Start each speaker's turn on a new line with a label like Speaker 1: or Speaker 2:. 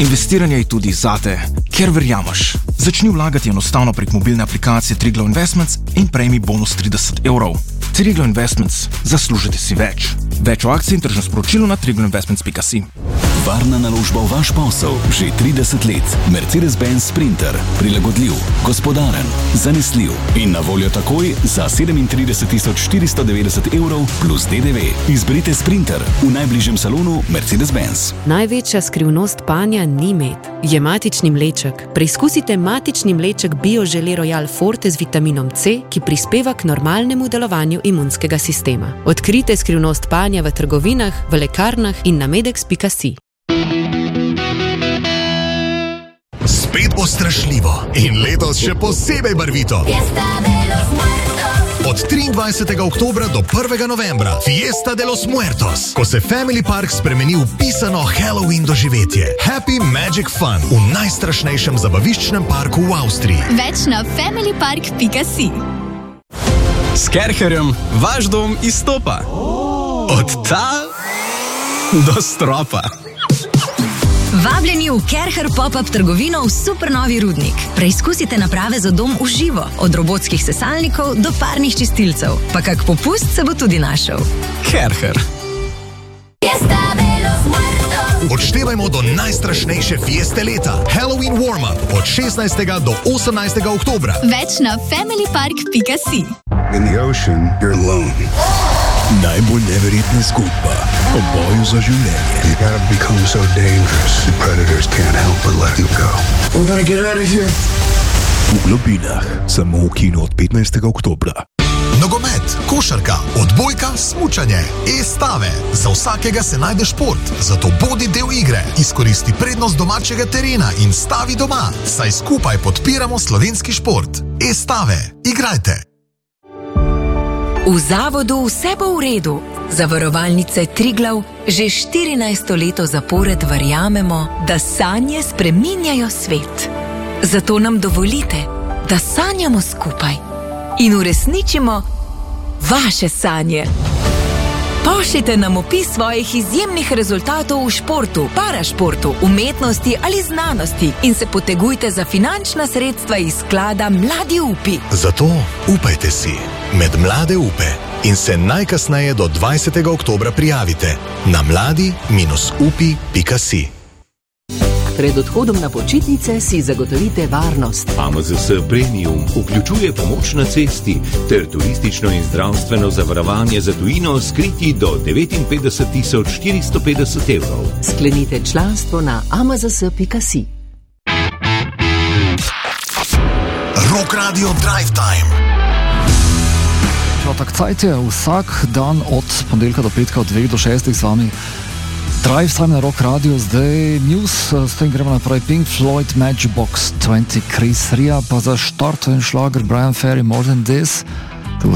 Speaker 1: Investiranje je tudi zate, ker verjameš. Začni vlagati enostavno prek mobilne aplikacije Triglav Investments in prejmi bonus 30 evrov. Triglav Investments. Zaslužite si več. Več o akciji in tržnem sporočilu na triglavinvestments.si.
Speaker 2: Varna naložba v vaš posel že 30 let. Mercedes-Benz Sprinter. Prilagodljiv, gospodaren, zanesljiv in na voljo takoj za 37 490 evrov plus DDV. Izberite Sprinter v najbližjem salonu Mercedes-Benz.
Speaker 3: Največja skrivnost panja ni med. Je matični mleček. Preizkusite matični mleček Bio-Gelée Royal Forte z vitaminom C, ki prispeva k normalnemu delovanju imunskega sistema. Odkrite skrivnost panja v trgovinah, v lekarnah in na medex.si.
Speaker 4: Spet bo strašljivo in letos še posebej barvito. Od 23. oktobra do 1. novembra Fiesta de los Muertos, ko se Family Park spremeni v pisano Halloween doživetje. Happy Magic Fun v najstrašnejšem zabaviščnem parku v Avstriji.
Speaker 5: Več na familypark.si.
Speaker 6: S Kerherjem vaš dom izstopa. Od tal do stropa.
Speaker 7: Vabljeni v Kerher pop-up trgovino v supernovi Rudnik. Preizkusite naprave za dom v živo, od robotskih sesalnikov do parnih čistilcev. Pa kak popust se bo tudi našel.
Speaker 6: Kerher.
Speaker 4: Odštevajmo do najstrašnejše fieste leta. Halloween warm-up od 16. do 18. oktobra.
Speaker 5: Več na familypark.si.
Speaker 8: In the ocean, you're alone.
Speaker 2: Najbolj neverjetna zgodba o boju za življenje.
Speaker 8: You gotta become so dangerous, the predators can't help but let you go.
Speaker 9: We gotta get out of here.
Speaker 2: V globinah, samo v kinu od 15. oktobra.
Speaker 4: Nogomet, košarka, odbojka, smučanje, e-stave. Za vsakega se najde šport, zato bodi del igre. Izkoristi prednost domačega terena in stavi doma, saj skupaj podpiramo slovenski šport. E-stave, igrajte.
Speaker 7: V zavodu vse bo v redu. Zavarovalnice Triglav že 14. leto zapored verjamemo, da sanje spreminjajo svet. Zato nam dovolite, da sanjamo skupaj in uresničimo vaše sanje. Pošljite nam opis svojih izjemnih rezultatov v športu, parašportu, umetnosti ali znanosti in se potegujte za finančna sredstva iz sklada Mladi upi.
Speaker 4: Zato upajte si med Mlade upe in se najkasneje do 20. oktobra prijavite na mladi-upi.si.
Speaker 10: Pred odhodom na počitnice si zagotovite varnost.
Speaker 11: AMZS Premium vključuje pomoč na cesti ter turistično in zdravstveno zavarovanje za tujino skriti do 59 450 evrov.
Speaker 10: Sklenite članstvo na amzs.si.
Speaker 4: Rock Radio Drive Time.
Speaker 12: Tak cajt je vsak dan od ponedeljka do petka od 2 do 6 z vami. Drive Time na Rock Radio, zdaj news, s tem gremo naprej. Pink Floyd, Matchbox 20, Chris Ria, pa za štart en šlager Brian Ferry, More Than This.